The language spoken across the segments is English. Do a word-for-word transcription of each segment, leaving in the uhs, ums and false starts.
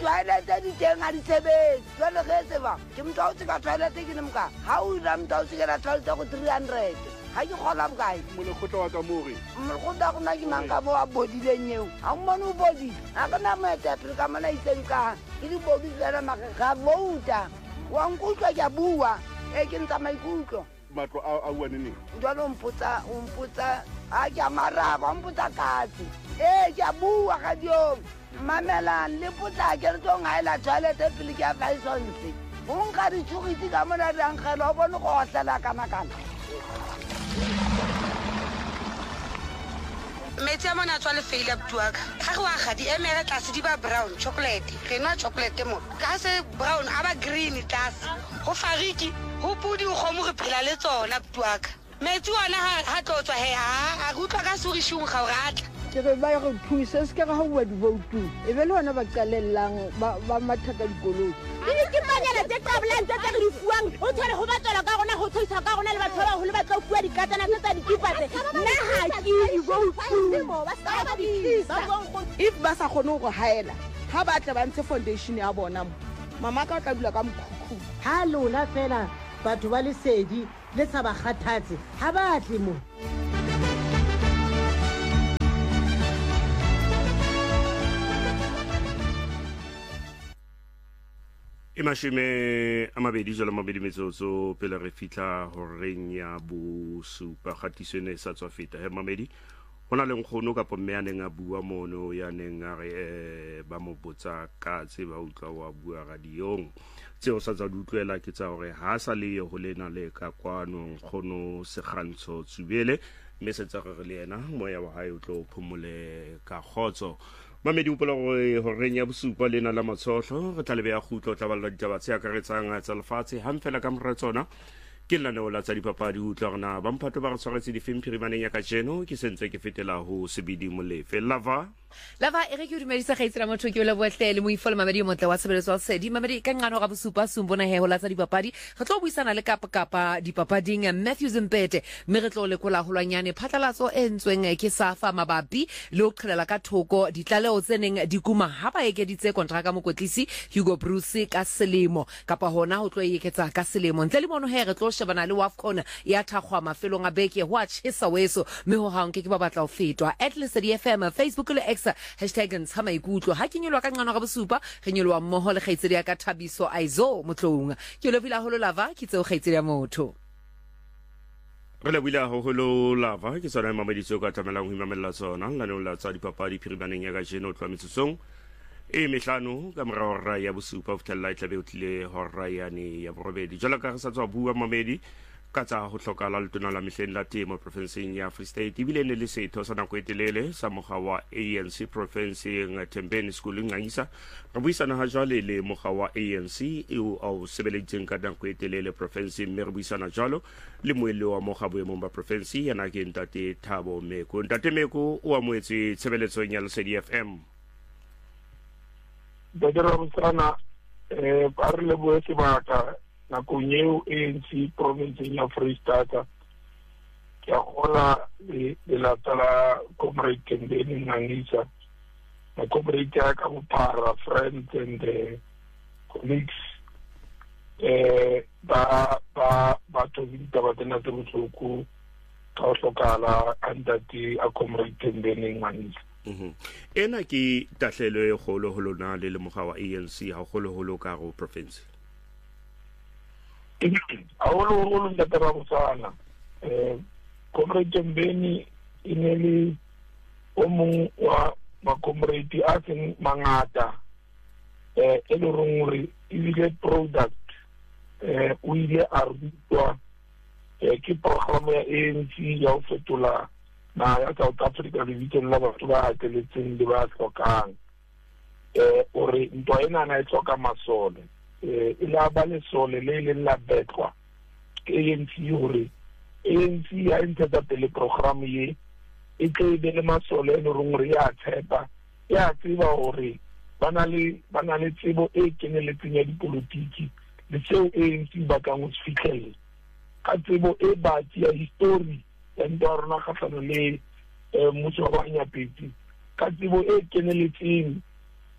toilet di teng a di sebetse jwale ge se ba ke motho o tseka toilet ke ne mka ha o ira motho o tseka toilet go three hundred ha ke gola bokae mo le khotla wa ka more mo go da go na ke mang ka bo a bodileng eo a mo no bodi a ka na mo eta pre ka mona itseng ka ke di bodi tsela ma ga vouta wa nkutlwa ke a bua e ke ntsa maikutlo matlo a bua nene jalo mpotsa mpotsa a ke amaraba mpotsa katse e ke a bua ga dio mamela le potla ke re tsong a ela toilet e pele ke a license o nka di tshogitse ka mona di angela o bone go otlela kana kana metsi a mona tswa le faile abtuaka ga go aga di emere tlase di ba brown chocolate re nwa chocolate mo ka se brown a ba green tlase go fariki go pudi go mo re phela le tsona abtuaka metsi ona ha tlo tswa he ha a gutwa ka surishung ga o ratla ke re ba go thusa se ka ga bua di voutu e be le hona ba qalellang ba mathaka dikoloi ke ke panyela tse tablang tse tse re fuang o tshware go batlela ka gona go thusa ka gona le batho ba holo ba tlo fuwa dikatana tse tsa dikipatse nna ha ke di voutu ba sa ba di if ba sa gone go haela ha ba tla ba ntse foundation ya bona mama ka tla dula ka mkhukhu ha lona fela batho ba le sedi le sa ba kgathatse ha ba tle mo Imashime amabedi jalo mabedi metsotso pele re fitla horeng ya bo supa gatisene sa tswa feta he mamedi hona le nkgono ka pomme ya neng a bua mono ya neng a re ba mo botsa ka tse ba utlwa wa bua radiong tseo sa tsa dutlwela ke tsa hore ha sa le ho lena le ka kwano nkgono se kgantsho tsubele mme se tsa re le yena moya wa hae o tlo phomole ka khotso mamedi upola gore horeng ya bosupa lena la matsohlo re tla lebe ya khutlo tla balla ditaba tse akaretsang tsa lefatshe ha mfela ka morra tsona ke la ne o la tsa dipapadi utlwa rena ba mphato ba re tshwaretse difempirimaneng ya ka jeno ke sentse ke fetela ho sebidi molefe lava lava e re ke dumedisa gaitsela motho ke o le boetlele mo ifola mamedi motle wa tshebeletso wa sedi mamedi ka ngano ga bosupa sumbona he ho la tsa dipapadi re tlo buisana le kapa kapa dipapading Matthew Zimpete mme re tlo le kola holwanyane phatlalatso e ntsweng ke safa mabapi le o qhela ka thoko ditlaleo tseneng dikuma ha ba ekeditse kontraka mokotlisi Hugo Bruce ka selemo kapa hona ho tlo eketsa ka selemo ntle le mono he re tlo shebana le Wafcon ya thakgwa mafelong a beke ho a tshisa weso mme ho ha nke ke ba batla ho fetwa at Lesedi F M Facebook le hashtag ntsha maikutlo ha ke nyolwa ka ngano ga bosupa re nyolwa mmoho le kgaitsedi ya ka Thabiso Aizo motlong ke le bila holo lava ke tseo kgaitsedi ya motho re le bila holo lava ke tsona mamaditso ka tlamelang ho imamela tsona la ne o la tsa dipapadi phiribaneng ya ka jeno tla metsotsong e mehlano ka morara ya bosupa fthella itlabe o tlile horra yani ya borobedi jala ka re sa tswa bua mamedi ka tsa ho hlokala le tona la mehleng la temo provinceng ya Free State ibile ne le setho sa nako e telele sa mogwa wa A N C provinceng Tembeni School ngangisa re buisana ha jwale le mogwa wa A N C e o sebeletseng ka nako e telele provinceng mme re buisana jwalo le moele wa mogwa boemong ba province yana ke ntate Thabo Meko ntate Meko o amoetse tshebeletsong ya Lesedi F M Badira busana eh ba re le boe sebaka nakong eo A N C provinceng ya Free State ke a gola le la tala comrade Tembeni ngangisa na comrade ya ka bophara friends and uh, colleagues eh ba ba ba to ditaba tsena tse botlhoko ka o hlokala andati a comrade Tembeni ngangisa mhm ena ke tahlelo e golo holo na le le mogwa wa A N C ha golo holo ka go province Awolo wolo ndatara busana eh comrade Tembeni ineli omu wa ma comrade a seng mangata eh e le rongore ile product eh o ile a rutwa eh ke program ya A N C ya o fetola na ya South Africa le viteng la batho ba ateletseng le ba tlhokang eh ore ntwa ena na e tloka masole eh ila ba le sole le le la betwa ke A N C hore A N C ya intsa pele program ye e tle be le masole le rongore ya tshepa ya tsiba hore bana le bana le tsebo e keneletseng ya dipolitiki le tseo A N C ba ka mo fitlhela ka tsebo e batsi ya history ya ndorona kgatlano le mmuso wa Nyapedi ka tsebo e keneletseng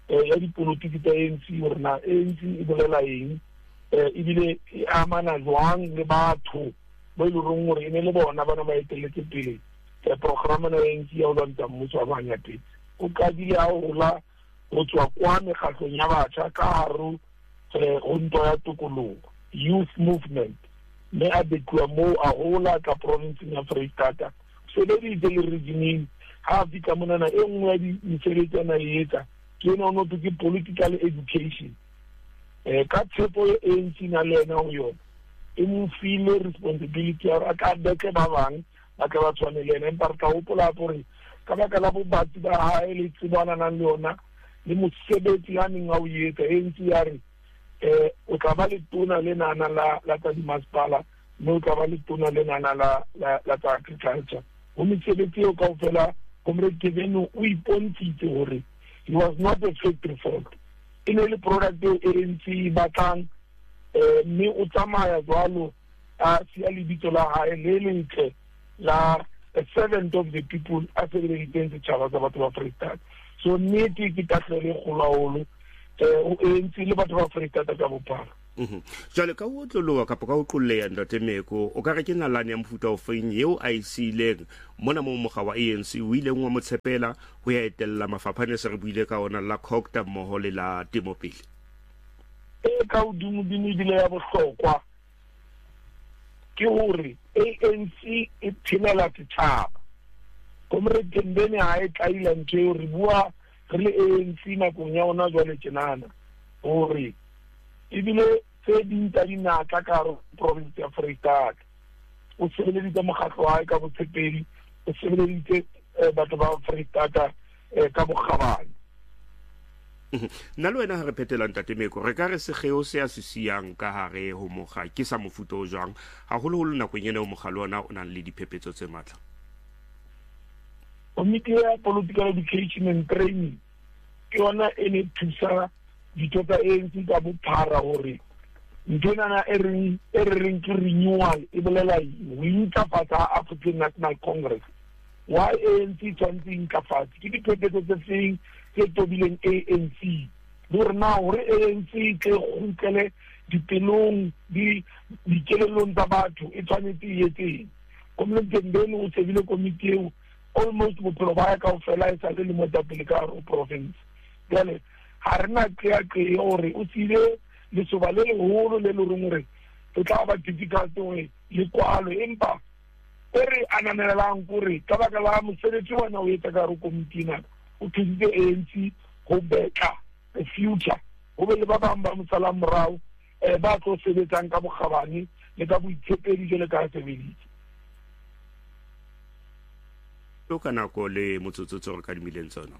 ya dipolotiki tsa A N C gore na A N C e bolela eng ebile e amana jwang le batho ba ile rong gore e ne le bona bana ba eteletse pele programa na A N C ya o lwantsha mmuso wa banyapedi o ka dile a gola go tswa kwa mekgatlhong ya batšha ka garo go ntwa ya tokologo youth movement mme a bekiwa mo a gola ka provinceng ya Freistata sebeditse le regioneng ga a fitlha monana e nngwe ya mesebetsana e etsa ke ena o noto ke political education um ka tshepo e A N C na le ena go yona e mo file responsibility ya gore a ka beke ba bangwe ba ka ba tshwane le ena empa re ka gopola gore ka baka la bobatsi ba gae le tsebana nang le yona le mosebetsi ya neng a o etsa A N C ya re um o tla ba le tona le nana la tsa dimasepala mme o tla ba le tona le nana la tsa agriculture go mesebetsi eo kao fela comrade Keveno o ipontshitse gore he was not a factory fault e ne le product eo A N C e batlang um mme o tsamaya jwalo a sia lebitso la gae le lentle la a servant of the people a sebeleditseng setšhaba tsa batho ba Freistata so nnete ke tatlhelo e kgolwaolo um A N C le batho ba Freistata ka bophara jale ka o tloloa kapo ka o qolleya Ntate Meko o ka re ke nalane ya mofuta o feng eo a e sileng mona mo moga wa A N C o ileng wa motshepela go ya etella mafaphane se re buile ka ona la COGTA mmogo le la Temopele e ka godimo-dimo ebile ya bohlokwa ke gore A N C e phelela setšhaba comrade Tembeni ga e tlaila ntho eo re bua re le A N C nakong ya ona jwale tjenana gore ebile tse dinta dinaka ka gare province ya Freistata o sebeleditse mokgatlho wa gae ka botshepedi o sebeleditse batho ba Freistata ka bokgabane nna le wena ga re phetelang Ntate Meko re ka re segeo se a se siang ka gare go moga ke sa mofuta o jwang gagolegolo nakong ene o moga le ona o nang le diphephetso tse maatla komiti ya political education and training ke yona e ne thusa ditho tsa A N C ka bophara gore ntho enana e re reng ke renewal e bolela o intlafatsa African National Congress why A N C tshwanetse intlafatse ke diphephetso tse feng tse tobileng A N C le gore na gore A N C ke kgutlele dipelong dikelelong tsa batho e tshwanetse e etseng comrade Tembeni o shebile komiti eo almost bophelo ba ka o fela e sa le le motapele ka gare o province jale ga re na qeaqee gore o tsile lesoba le legolo le le reng gore o tla ba difficult gore lekwalo empa e re ananelelang kore ka baka la mosebetsi wena o etsa ka gare komitina o thusitse A N C go betla the future go be le ba bangwe ba mosalang morago um ba tlo sebetsang ka bokgabane le ka boitshepedi jale ka sebeditse o ka nako le motsotsotso re ka dimileng tsona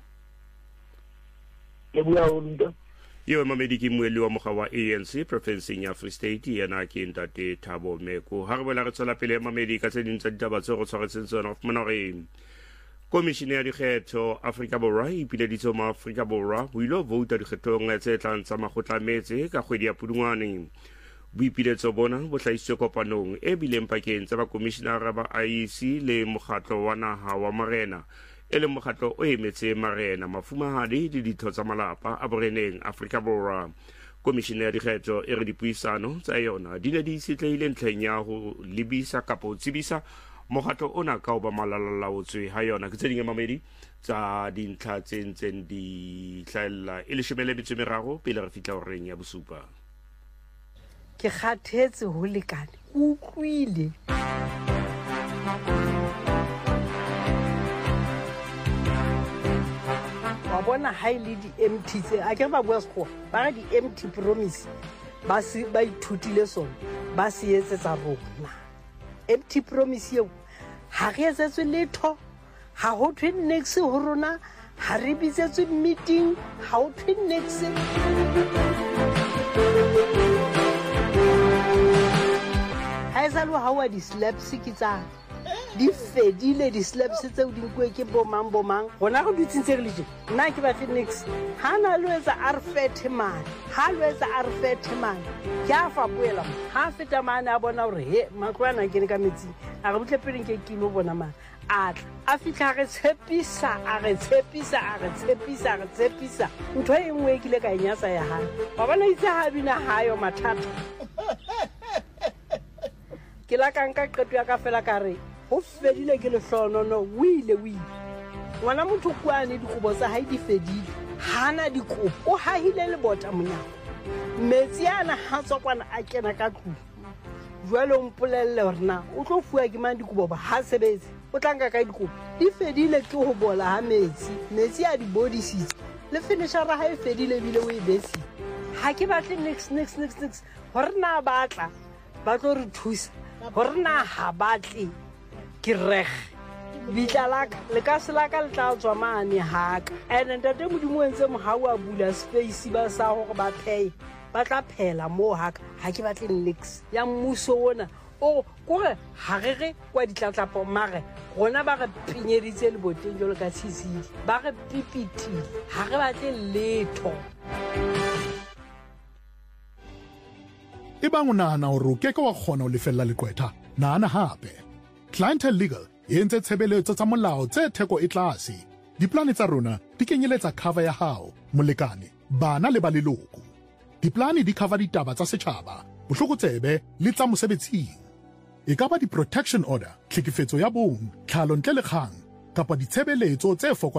le bua o nta yo mamedi ke moeli wa moga wa A N C profenseng ya Free State yana ke Ntate Thabo Meko ha re bola re tswela pele mamedi ka tse ding tsa ditaba tse go tshwaretseng tsona of mona re komishene ya dikgetho Afrika Borwa e ipileditse mo Afrika Borwa bo ile vouta dikgethong tse tlang tsa makgotlametse ka kgwedi ya Pudungwane boipiletso bona bo hlahisitswe kopanong e bileng pakeng tsa ba komishenara ba I E C le mokgatlo wa naha wa marena e le mokgatlo o emetse marena mafumahadi le ditho tsa malapa a boreneng Afrika Borwa komishene ya dikgetho e re dipuisano tsa yona di ne di itshetlehile ntlheng ya go lebisa kapo tsebisa mokgatlo ona ka o ba malalalaotswe ha yona ke tse ding mamedi tsa dintlha tse ntseng di hlaella e le shemele bitse merago pele re fitla horeng ya bosupa ke kgathetse ho lekane o utlwile wa bona ha ile di-M T tse a ke ba bua sekgowa ba re di-M T promise ba se ba ithutile sona ba se etsetsa rona M T promise eo ha re etsetswe letho ha ho thwe next ho rona ha re bitsetswe meeting ha ho thwe next ha e sa lo ha wa di-slaps ke tsa di fedile di-slaps tseo di nkwe ke bomang bomang gona go dutsintse re le je nna ke ba phoenix ha na lo etsa arfet man ha lo etsa arfet man ke a fa boela ha feta mane a bona gore he matlwana ke ne ka metsi a re butle pele ke ke lo bona man a tla a fitlha re tshepisa a re tshepisa a re tshepisa a re tshepisa ntho e nngwe e kile ka e nyatsa ya hae wa bona itse ha bina hayo mathata ke la ka nka qeto ya ka fela ka re ho fedile ke lehlonono o ile o ile ngwana motho kwane dikobo tsa hae di fedile hana dikobo o hahile le bota monyako metsi ana ha tswa kwana a kena ka tlung jwale o mpolelle hore na o tlo fuwa ke mang dikobo ba ha sebetse o tlanka ka dikobo di fedile ke ho bola ha metsi metsi a di bodisitse le finishera ha e fedile bile o e besi ha ke batle next next next next hore na batla ba tlo re thusa hore na ha batle ke rege bitlalaka le ka selaka le tla tswa mane haka ene ntate modimo entse mohau a bula space ba sa hore ba pay ba tla phela mo haka ha ke batle nix ya mmuso wona o kore ha re re kwa ditlatlapo mare rona ba re pinyeditse le boteng jolo ka tshitsidi ba re pipitile ha re batle letho e bang o nahana hore o keke wa kgona ho lefella leqwetha nahana hape Clientele Legal e entse tshebeletso tsa molao tse theko e tlase diplane tsa rona di kenyeletsa cover ya hao molekane bana le ba leloko diplane di cover ditaba tsa setjhaba bohlokotsebe le tsa mosebetsing e ka ba di-protection order tlhekefetso ya bong tlhalo ntle le kgang kapa ditshebeletso tse foko